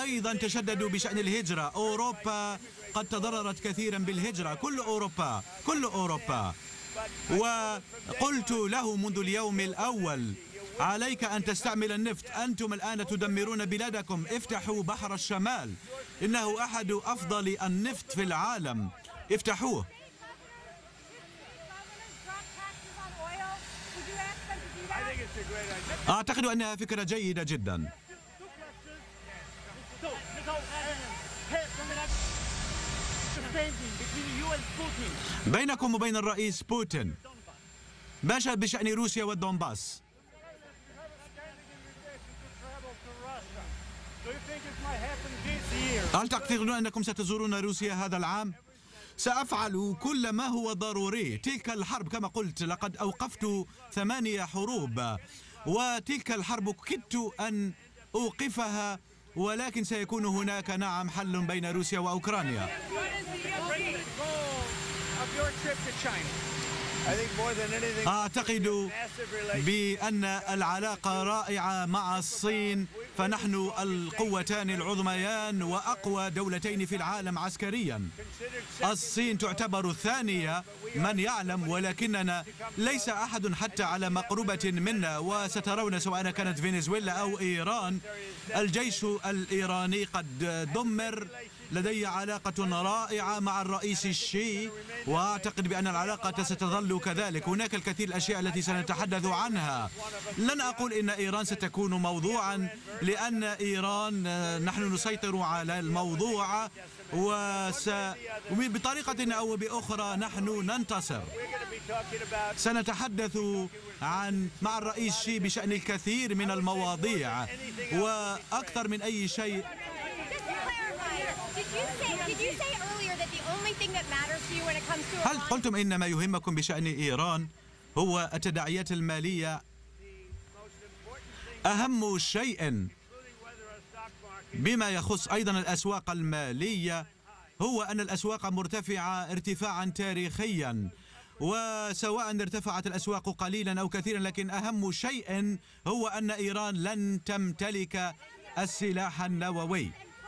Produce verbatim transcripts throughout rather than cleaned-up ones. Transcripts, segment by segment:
وأيضا تشددوا بشأن الهجرة. أوروبا قد تضررت كثيرا بالهجرة، كل أوروبا كل أوروبا وقلت له منذ اليوم الأول: عليك أن تستعمل النفط، أنتم الآن تدمرون بلادكم، افتحوا بحر الشمال، إنه أحد أفضل النفط في العالم، افتحوه. أعتقد أنها فكرة جيدة جدا. بينكم وبين الرئيس بوتين، ماذا بشأن روسيا والدونباس؟ هل تعتقدون أنكم ستزورون روسيا هذا العام؟ سأفعل كل ما هو ضروري. تلك الحرب كما قلت لقد أوقفت ثمانية حروب، وتلك الحرب كدت أن أوقفها، ولكن سيكون هناك نعم حل بين روسيا وأوكرانيا. أعتقد بأن العلاقة رائعة مع الصين، فنحن القوتان العظميان وأقوى دولتين في العالم عسكريا. الصين تعتبر الثانية من يعلم، ولكننا ليس أحد حتى على مقربة منا، وسترون سواء كانت فنزويلا أو إيران الجيش الإيراني قد دمر. لدي علاقة رائعة مع الرئيس الشي، وأعتقد بأن العلاقة ستظل كذلك. هناك الكثير من الأشياء التي سنتحدث عنها. لن أقول إن إيران ستكون موضوعا، لأن إيران نحن نسيطر على الموضوع، وس... وبطريقة أو بأخرى نحن ننتصر. سنتحدث عن مع الرئيس شي بشأن الكثير من المواضيع، وأكثر من أي شيء. هل قلتم إن ما يهمكم بشأن إيران هو التداعيات المالية؟ أهم شيء بما يخص أيضا الأسواق المالية هو أن الأسواق مرتفعة ارتفاعا تاريخيا، وسواء ارتفعت الأسواق قليلا أو كثيرا، لكن أهم شيء هو أن إيران لن تمتلك السلاح النووي.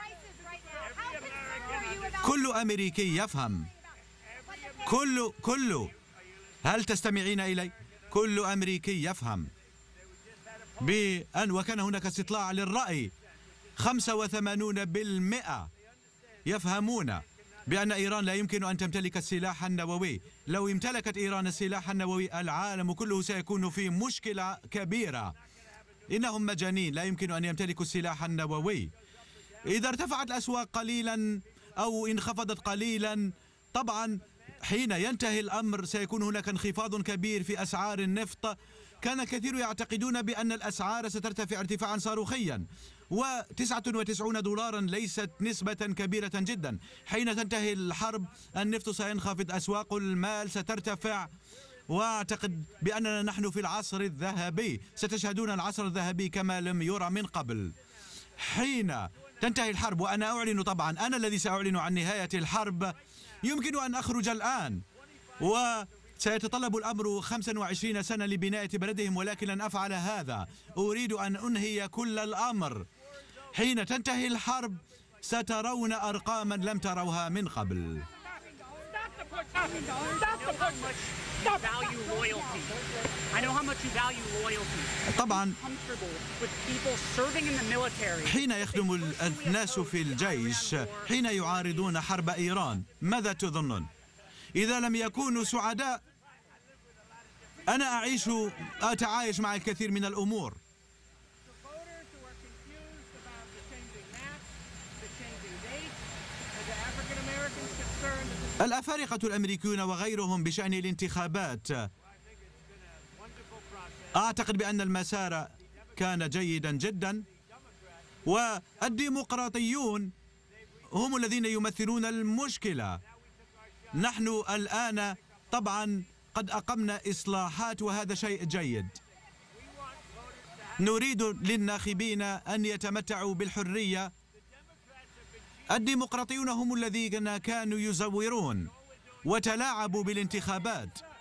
كل أمريكي يفهم، كل كل هل تستمعين إلي؟ كل أمريكي يفهم بأن، وكان هناك استطلاع للرأي، خمسة وثمانين بالمئة يفهمون بأن إيران لا يمكن أن تمتلك السلاح النووي. لو امتلكت إيران السلاح النووي العالم كله سيكون في مشكلة كبيرة. إنهم مجانين، لا يمكن أن يمتلكوا السلاح النووي. إذا ارتفعت الأسواق قليلا أو انخفضت قليلا، طبعا حين ينتهي الأمر سيكون هناك انخفاض كبير في أسعار النفط. كان الكثير يعتقدون بأن الأسعار سترتفع ارتفاعا صاروخيا، وتسعة وتسعين دولارا ليست نسبة كبيرة جدا. حين تنتهي الحرب النفط سينخفض، أسواق المال سترتفع، وأعتقد بأننا نحن في العصر الذهبي، ستشهدون العصر الذهبي كما لم يرى من قبل. حين تنتهي الحرب، وأنا أعلن طبعا، أنا الذي سأعلن عن نهاية الحرب، يمكن أن أخرج الآن، وسيتطلب الأمر خمسة وعشرين سنة لبناية بلدهم، ولكن لن أفعل هذا. أريد أن أنهي كل الأمر. حين تنتهي الحرب سترون أرقاما لم تروها من قبل. طبعا حين يخدم الناس في الجيش، حين يعارضون حرب إيران، ماذا تظنون؟ إذا لم يكونوا سعداء، أنا أعيش أتعايش مع الكثير من الأمور. الأفارقة الأمريكيون وغيرهم بشأن الانتخابات، أعتقد بأن المسار كان جيدا جدا، والديمقراطيون هم الذين يمثلون المشكلة. نحن الآن طبعا قد أقمنا إصلاحات، وهذا شيء جيد. نريد للناخبين أن يتمتعوا بالحرية. الديمقراطيون هم الذين كانوا يزورون وتلاعبوا بالانتخابات.